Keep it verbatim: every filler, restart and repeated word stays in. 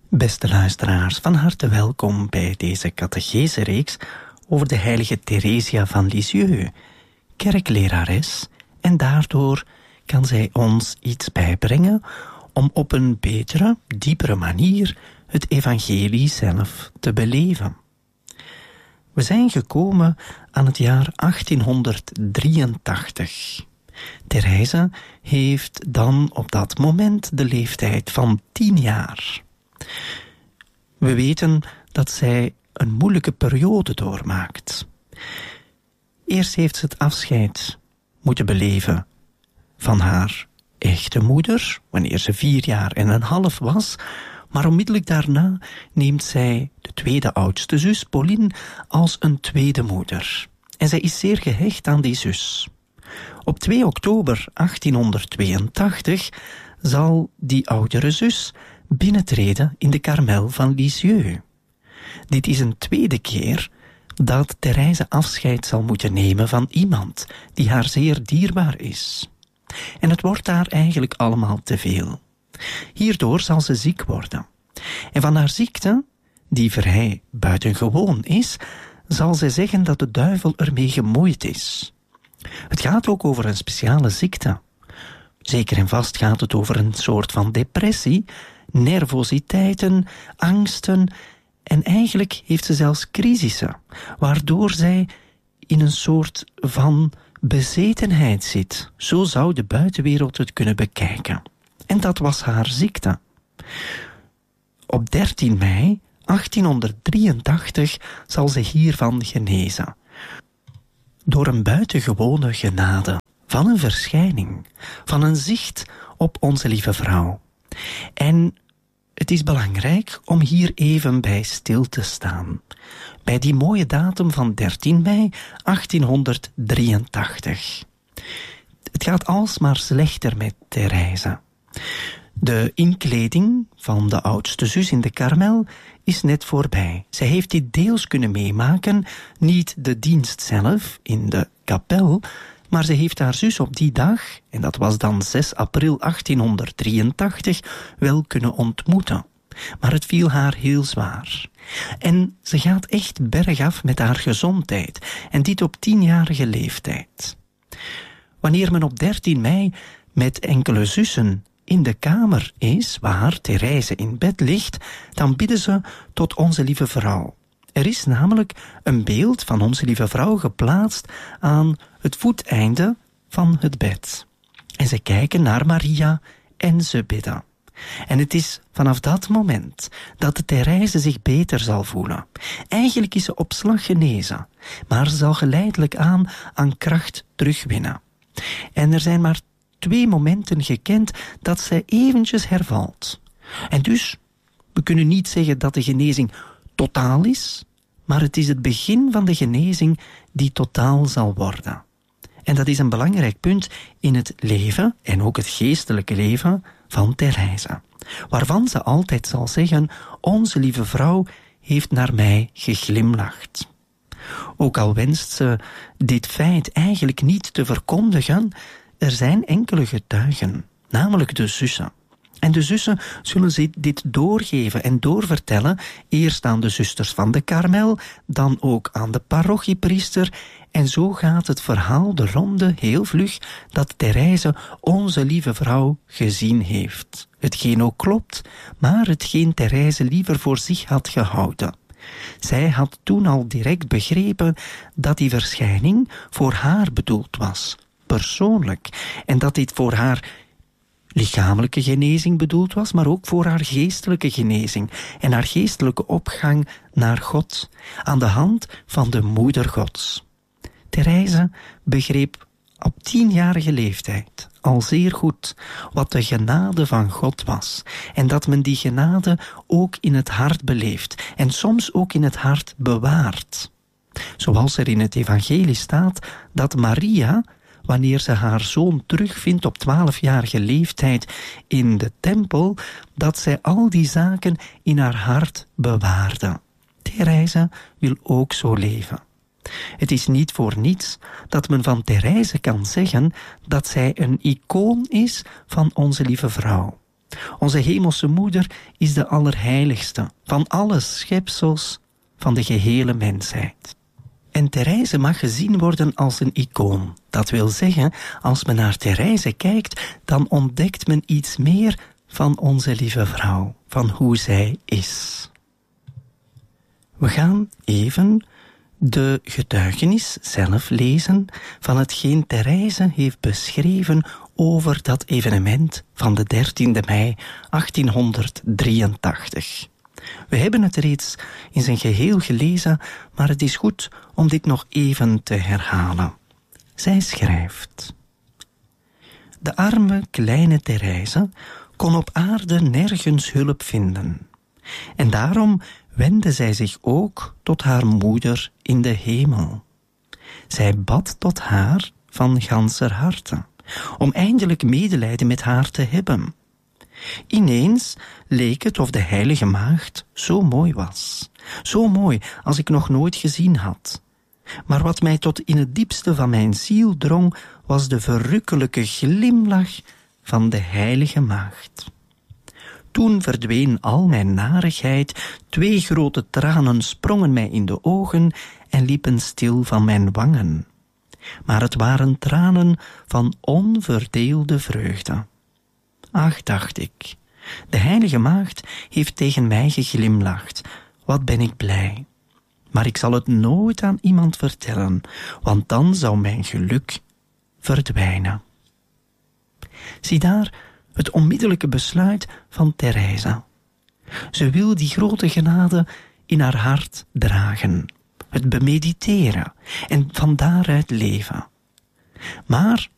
Beste luisteraars, van harte welkom bij deze catechese-reeks over de heilige Theresia van Lisieux, kerklerares, en daardoor kan zij ons iets bijbrengen om op een betere, diepere manier het evangelie zelf te beleven. We zijn gekomen aan het jaar achttienhonderddrieëntachtig. Therese heeft dan op dat moment de leeftijd van tien jaar. We weten dat zij een moeilijke periode doormaakt. Eerst heeft ze het afscheid moeten beleven van haar echte moeder, wanneer ze vier jaar en een half was, maar onmiddellijk daarna neemt zij de tweede oudste zus, Pauline, als een tweede moeder. En zij is zeer gehecht aan die zus. Op twee oktober achttienhonderdtweeëntachtig zal die oudere zus binnentreden in de Karmel van Lisieux. Dit is een tweede keer dat Therese afscheid zal moeten nemen van iemand die haar zeer dierbaar is. En het wordt daar eigenlijk allemaal te veel. Hierdoor zal ze ziek worden. En van haar ziekte, die vrij buitengewoon is, zal zij zeggen dat de duivel ermee gemoeid is. Het gaat ook over een speciale ziekte. Zeker en vast gaat het over een soort van depressie, nervositeiten, angsten, en eigenlijk heeft ze zelfs crisissen, waardoor zij in een soort van bezetenheid zit. Zo zou de buitenwereld het kunnen bekijken. En dat was haar ziekte. Op dertien mei achttienhonderddrieëntachtig zal ze hiervan genezen. Door een buitengewone genade, van een verschijning, van een zicht op onze lieve vrouw. En het is belangrijk om hier even bij stil te staan. Bij die mooie datum van dertien mei achttienhonderddrieëntachtig. Het gaat alsmaar slechter met Therese. De inkleding van de oudste zus in de Karmel is net voorbij. Zij heeft dit deels kunnen meemaken, niet de dienst zelf in de kapel, maar ze heeft haar zus op die dag, en dat was dan zes april achttienhonderddrieëntachtig, wel kunnen ontmoeten. Maar het viel haar heel zwaar. En ze gaat echt bergaf met haar gezondheid, en dit op tienjarige leeftijd. Wanneer men op dertien mei met enkele zussen in de kamer is, waar Therese in bed ligt, dan bidden ze tot onze lieve vrouw. Er is namelijk een beeld van onze lieve vrouw geplaatst aan het voeteinde van het bed. En ze kijken naar Maria en ze bidden. En het is vanaf dat moment dat de Therese zich beter zal voelen. Eigenlijk is ze op slag genezen, maar ze zal geleidelijk aan aan kracht terugwinnen. En er zijn maar twee momenten gekend dat zij eventjes hervalt. En dus, we kunnen niet zeggen dat de genezing totaal is, maar het is het begin van de genezing die totaal zal worden. En dat is een belangrijk punt in het leven en ook het geestelijke leven van Therese, waarvan ze altijd zal zeggen: onze lieve vrouw heeft naar mij geglimlacht. Ook al wenst ze dit feit eigenlijk niet te verkondigen, er zijn enkele getuigen, namelijk de zussen. En de zussen zullen ze dit doorgeven en doorvertellen, eerst aan de zusters van de Karmel, dan ook aan de parochiepriester. En zo gaat het verhaal de ronde heel vlug dat Therese onze lieve vrouw gezien heeft. Hetgeen ook klopt, maar hetgeen Therese liever voor zich had gehouden. Zij had toen al direct begrepen dat die verschijning voor haar bedoeld was, persoonlijk, en dat dit voor haar lichamelijke genezing bedoeld was, maar ook voor haar geestelijke genezing en haar geestelijke opgang naar God, aan de hand van de Moeder Gods. Therese begreep op tienjarige leeftijd al zeer goed wat de genade van God was, en dat men die genade ook in het hart beleeft en soms ook in het hart bewaart. Zoals er in het evangelie staat dat Maria, wanneer ze haar zoon terugvindt op twaalfjarige leeftijd in de tempel, dat zij al die zaken in haar hart bewaarde. Therese wil ook zo leven. Het is niet voor niets dat men van Therese kan zeggen dat zij een icoon is van onze lieve vrouw. Onze hemelse moeder is de allerheiligste van alle schepsels van de gehele mensheid. En Therese mag gezien worden als een icoon. Dat wil zeggen, als men naar Therese kijkt, dan ontdekt men iets meer van onze lieve vrouw, van hoe zij is. We gaan even de getuigenis zelf lezen van hetgeen Therese heeft beschreven over dat evenement van de dertiende mei achttienhonderddrieëntachtig. We hebben het reeds in zijn geheel gelezen, maar het is goed om dit nog even te herhalen. Zij schrijft: De arme kleine Therese kon op aarde nergens hulp vinden. En daarom wendde zij zich ook tot haar moeder in de hemel. Zij bad tot haar van ganser harte, om eindelijk medelijden met haar te hebben. Ineens leek het of de heilige maagd zo mooi was. Zo mooi als ik nog nooit gezien had. Maar wat mij tot in het diepste van mijn ziel drong, was de verrukkelijke glimlach van de heilige maagd. Toen verdween al mijn narigheid, twee grote tranen sprongen mij in de ogen en liepen stil van mijn wangen. Maar het waren tranen van onverdeelde vreugde. Ach, dacht ik, de heilige maagd heeft tegen mij geglimlacht. Wat ben ik blij. Maar ik zal het nooit aan iemand vertellen, want dan zou mijn geluk verdwijnen. Zie daar het onmiddellijke besluit van Therese. Ze wil die grote genade in haar hart dragen, het bemediteren en van daaruit leven. Maar